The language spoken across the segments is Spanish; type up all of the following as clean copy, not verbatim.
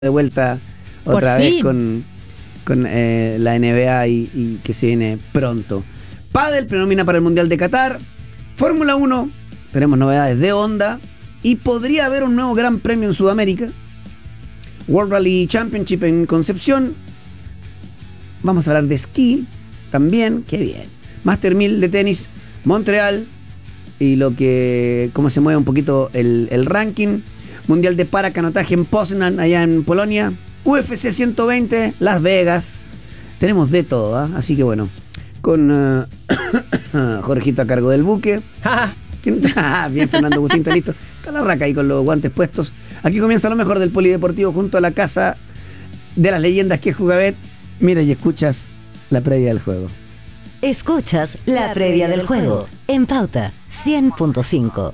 de vuelta otra vez con la NBA y que se viene pronto. Pádel prenomina para el Mundial de Qatar. Fórmula 1, tenemos novedades de Honda. Y podría haber un nuevo Gran Premio en Sudamérica. World Rally Championship en Concepción. Vamos a hablar de esquí también, qué bien. Master 1000 de tenis, Montreal. Y cómo se mueve un poquito el ranking. Mundial de paracanotaje en Poznan, allá en Polonia. UFC 120, Las Vegas. Tenemos de todo, ¿eh? Así que bueno, con Jorgito a cargo del buque. Bien, Fernando Agustín, está listo. Está la raca ahí con los guantes puestos. Aquí comienza lo mejor del polideportivo junto a la casa de las leyendas que es Jugabet. Mira y escuchas la previa del juego. Escuchas la previa del juego en Pauta 100.5.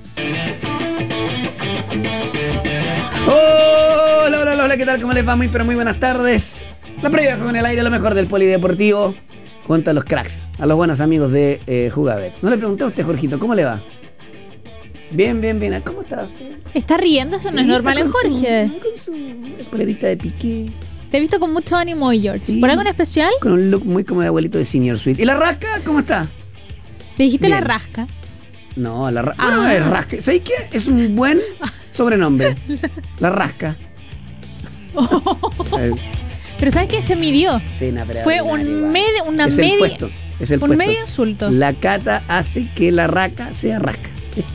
Hola, ¿qué tal? ¿Cómo les va? Muy buenas tardes. La previa del juego en el aire, lo mejor del polideportivo junto a los cracks, a los buenos amigos de Jugabet. No le pregunté a usted, Jorgito, ¿cómo le va? Bien. ¿Cómo está? ¿Está riendo? Eso no es normal en Jorge. Con su polerita de piqué. Te he visto con mucho ánimo hoy, George. Sí, ¿por algo en especial? Con un look muy como de abuelito de Senior Suite. ¿Y la rasca? ¿Cómo está? ¿Te dijiste Bien. La rasca? No, la rasca. No es rasca. ¿Sabes qué? Es un buen sobrenombre. La rasca. Pero ¿sabes qué? Se midió. Sí, pero fue un medio insulto. La cata hace que la raca sea rasca.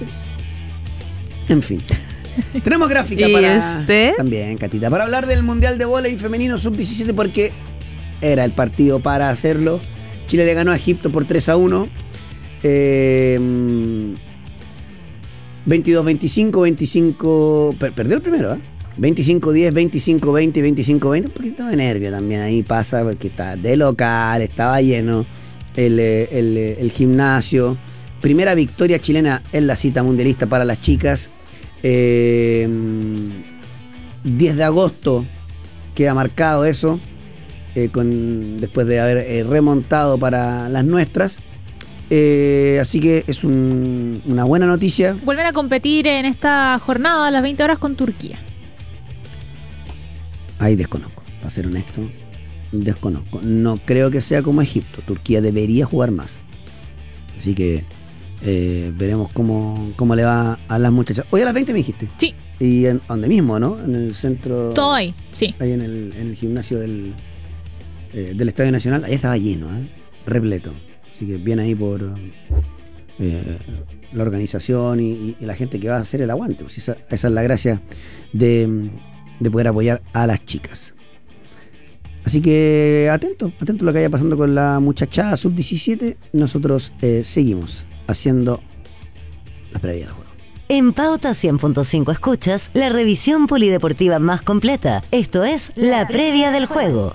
En fin. Tenemos gráfica para... También, Catita. Para hablar del Mundial de Vóley Femenino Sub-17 porque era el partido para hacerlo. Chile le ganó a Egipto por 3-1. 22-25, perdió el primero, ¿eh? 25-10, 25-20, 25-20. Un poquito de nervio también ahí pasa porque está de local, estaba lleno el gimnasio. Primera victoria chilena en la cita mundialista para las chicas. 10 de agosto queda marcado eso, después de haber remontado para las nuestras. Así que es una buena noticia. Vuelven a competir en esta jornada a las 20 horas con Turquía. Ahí desconozco, para ser honesto, desconozco. No creo que sea como Egipto. Turquía debería jugar más. Así que veremos cómo le va a las muchachas. Hoy a las 20 me dijiste. Sí. Y ¿dónde mismo, no? En el centro. Todo ahí, sí. Ahí en el gimnasio del Estadio Nacional. Ahí estaba lleno, repleto. Así que bien ahí por la organización y la gente que va a hacer el aguante. Pues esa es la gracia de poder apoyar a las chicas. Así que atento a lo que vaya pasando con la muchachada sub-17. Nosotros seguimos haciendo la previa del juego. En Pauta 100.5 escuchas la revisión polideportiva más completa. Esto es la previa del juego.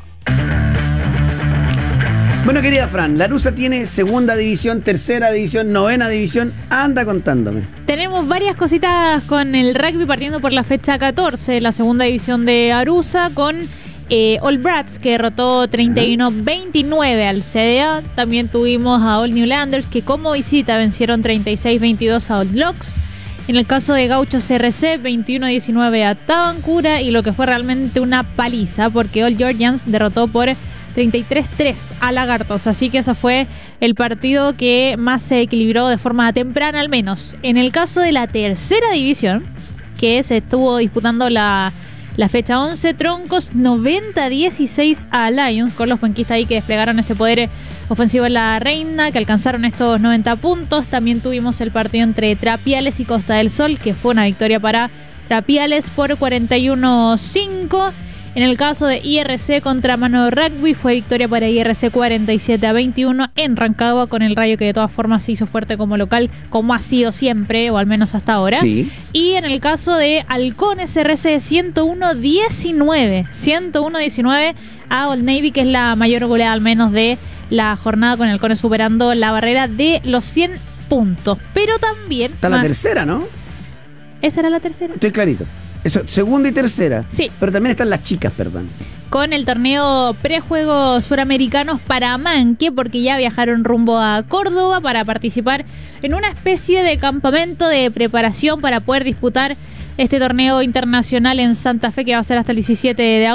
Bueno, querida Fran, la Rusa tiene segunda división, tercera división, novena división. Anda contándome. Tenemos varias cositas con el rugby partiendo por la fecha 14, la segunda división de Arusa con All Brats que derrotó 31-29 al CDA. También tuvimos a All Newlanders que como visita vencieron 36-22 a Old Locks. En el caso de Gauchos CRC, 21-19 a Tabancura y lo que fue realmente una paliza porque All Georgians derrotó por 33-3 a Lagartos, así que ese fue el partido que más se equilibró de forma temprana al menos. En el caso de la tercera división, que se estuvo disputando la fecha 11, Troncos 90-16 a Lions, con los penquistas ahí que desplegaron ese poder ofensivo en la Reina, que alcanzaron estos 90 puntos. También tuvimos el partido entre Trapiales y Costa del Sol, que fue una victoria para Trapiales por 41-5. En el caso de IRC contra Mano Rugby fue victoria para IRC 47-21 en Rancagua, con el Rayo que de todas formas se hizo fuerte como local, como ha sido siempre, o al menos hasta ahora. Sí. Y en el caso de Halcones RC 101-19 a Old Navy, que es la mayor goleada al menos de la jornada, con Halcones superando la barrera de los 100 puntos. Pero también... Está la tercera, ¿no? ¿Esa era la tercera? Estoy clarito. Eso, segunda y tercera. Sí. Pero también están las chicas, perdón. Con el torneo prejuegos suramericanos para Manque, porque ya viajaron rumbo a Córdoba para participar en una especie de campamento de preparación para poder disputar este torneo internacional en Santa Fe que va a ser hasta el 17 de agosto.